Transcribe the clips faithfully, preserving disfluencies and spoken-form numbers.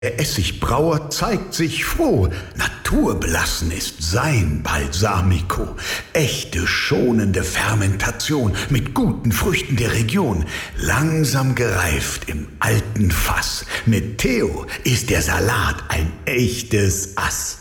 Der Essigbrauer zeigt sich froh. Naturbelassen ist sein Balsamico. Echte, schonende Fermentation mit guten Früchten der Region. Langsam gereift im alten Fass. Mit Theo ist der Salat ein echtes Ass.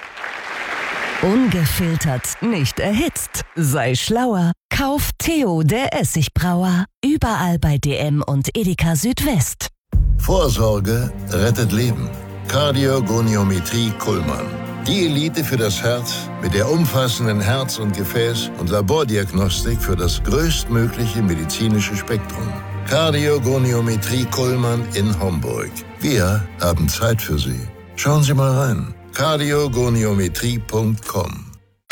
Ungefiltert, nicht erhitzt. Sei schlauer. Kauf Theo, der Essigbrauer. Überall bei D M und Edeka Südwest. Vorsorge rettet Leben. Kardiogoniometrie Kuhlmann. Die Elite für das Herz mit der umfassenden Herz- und Gefäß- und Labordiagnostik für das größtmögliche medizinische Spektrum. Kardiogoniometrie Kuhlmann in Homburg. Wir haben Zeit für Sie. Schauen Sie mal rein. kardiogoniometrie punkt com.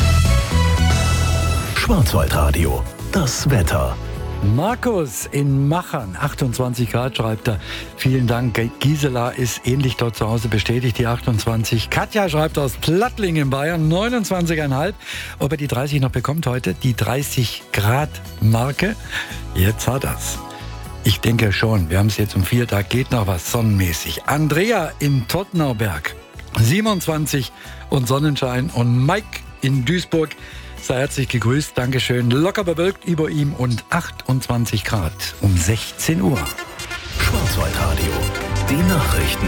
Schwarzwaldradio. Das Wetter. Markus in Machern, achtundzwanzig Grad, schreibt er. Vielen Dank. Gisela ist ähnlich dort zu Hause, bestätigt die achtundzwanzig. Katja schreibt aus Plattling in Bayern, neunundzwanzig Komma fünf. Ob er die dreißig noch bekommt heute, die dreißig Grad Marke. Jetzt hat er's. Ich denke schon. Wir haben es jetzt um vier, da geht noch was sonnenmäßig. Andrea in Todtnauberg, siebenundzwanzig und Sonnenschein. Und Mike in Duisburg, sei herzlich gegrüßt, Dankeschön. Locker bewölkt über ihm und achtundzwanzig Grad um sechzehn Uhr. Schwarzwaldradio, die Nachrichten.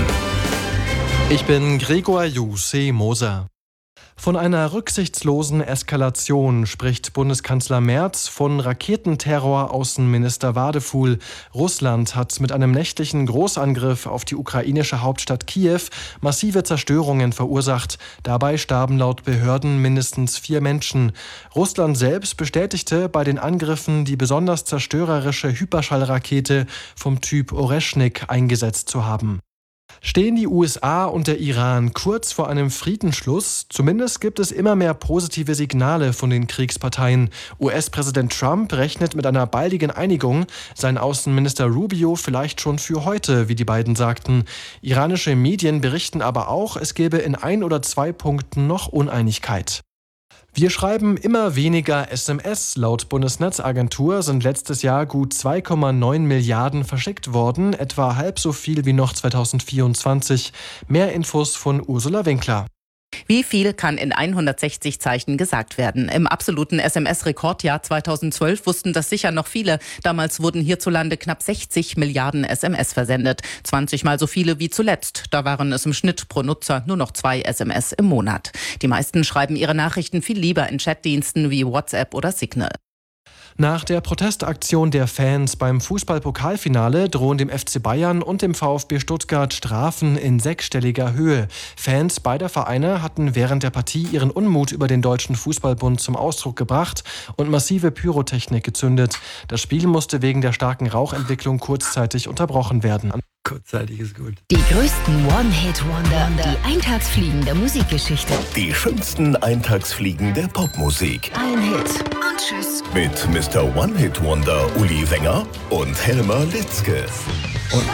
Ich bin Gregor Jussi Moser. Von einer rücksichtslosen Eskalation spricht Bundeskanzler Merz, von Raketenterror Außenminister Wadefuhl. Russland hat mit einem nächtlichen Großangriff auf die ukrainische Hauptstadt Kiew massive Zerstörungen verursacht. Dabei starben laut Behörden mindestens vier Menschen. Russland selbst bestätigte bei den Angriffen die besonders zerstörerische Hyperschallrakete vom Typ Oreschnik eingesetzt zu haben. Stehen die U S A und der Iran kurz vor einem Friedensschluss? Zumindest gibt es immer mehr positive Signale von den Kriegsparteien. U S-Präsident Trump rechnet mit einer baldigen Einigung, sein Außenminister Rubio vielleicht schon für heute, wie die beiden sagten. Iranische Medien berichten aber auch, es gäbe in ein oder zwei Punkten noch Uneinigkeit. Wir schreiben immer weniger S M S. Laut Bundesnetzagentur sind letztes Jahr gut zwei Komma neun Milliarden verschickt worden, etwa halb so viel wie noch zweitausendvierundzwanzig. Mehr Infos von Ursula Winkler. Wie viel kann in hundertsechzig Zeichen gesagt werden? Im absoluten S M S-Rekordjahr zweitausendzwölf wussten das sicher noch viele. Damals wurden hierzulande knapp sechzig Milliarden S M S versendet. zwanzig Mal so viele wie zuletzt. Da waren es im Schnitt pro Nutzer nur noch zwei S M S im Monat. Die meisten schreiben ihre Nachrichten viel lieber in Chatdiensten wie WhatsApp oder Signal. Nach der Protestaktion der Fans beim Fußball-Pokalfinale drohen dem F C Bayern und dem VfB Stuttgart Strafen in sechsstelliger Höhe. Fans beider Vereine hatten während der Partie ihren Unmut über den Deutschen Fußballbund zum Ausdruck gebracht und massive Pyrotechnik gezündet. Das Spiel musste wegen der starken Rauchentwicklung kurzzeitig unterbrochen werden. Kurzzeitig ist gut. Die größten One-Hit-Wonder, die Eintagsfliegen der Musikgeschichte. Die schönsten Eintagsfliegen der Popmusik. Ein Hit und tschüss. Mit Mister One-Hit-Wonder Uli Wenger und Helmer Litzke. Und,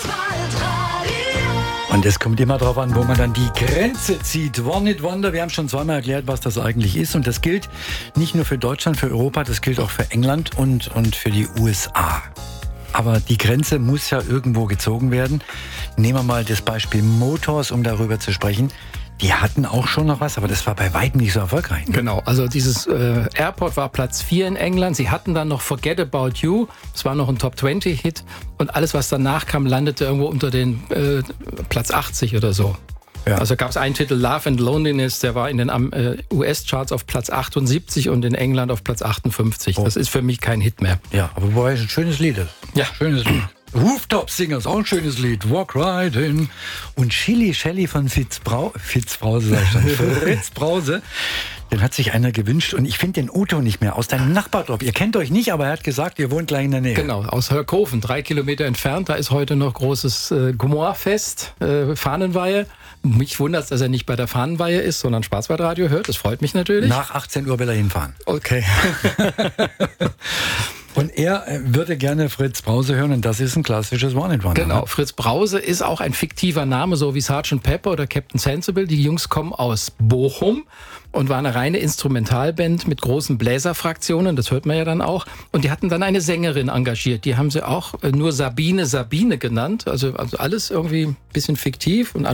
und es kommt immer darauf an, wo man dann die Grenze zieht. One-Hit-Wonder, wir haben schon zweimal erklärt, was das eigentlich ist. Und das gilt nicht nur für Deutschland, für Europa, das gilt auch für England und, und für die U S A. Aber die Grenze muss ja irgendwo gezogen werden. Nehmen wir mal das Beispiel Motors, um darüber zu sprechen. Die hatten auch schon noch was, aber das war bei weitem nicht so erfolgreich. Genau, also dieses äh, Airport war Platz vier in England. Sie hatten dann noch Forget About You. Das war noch ein Top zwanzig Hit. Und alles, was danach kam, landete irgendwo unter den äh, Platz achtzig oder so. Ja. Also gab es einen Titel, Love and Loneliness, der war in den äh, U S-Charts auf Platz achtundsiebzig und in England auf Platz achtundfünfzig. Oh. Das ist für mich kein Hit mehr. Ja, aber wobei es ein schönes Lied ist. Ja. Schönes Lied. Rooftop Singers, auch ein schönes Lied. Walk Right In. Und Chili Shelly von Fitz Brau- Fitz Brause, sag ich schon. Fritz Brause. Den hat sich einer gewünscht und ich finde den Uto nicht mehr. Aus deinem Nachbardorf. Ihr kennt euch nicht, aber er hat gesagt, ihr wohnt gleich in der Nähe. Genau, aus Hörkofen, drei Kilometer entfernt. Da ist heute noch großes äh, Gomorrfest, äh, Fahnenweihe. Mich wundert es, dass er nicht bei der Fahnenweihe ist, sondern Schwarzwaldradio hört. Das freut mich natürlich. Nach achtzehn Uhr will er hinfahren. Okay. Und er äh, würde gerne Fritz Brause hören und das ist ein klassisches One-Hit-Wonder. Genau, ne? Fritz Brause ist auch ein fiktiver Name, so wie Sergeant Pepper oder Captain Sensible. Die Jungs kommen aus Bochum und waren eine reine Instrumentalband mit großen Bläserfraktionen, das hört man ja dann auch. Und die hatten dann eine Sängerin engagiert, die haben sie auch nur Sabine Sabine genannt. Also, also alles irgendwie ein bisschen fiktiv und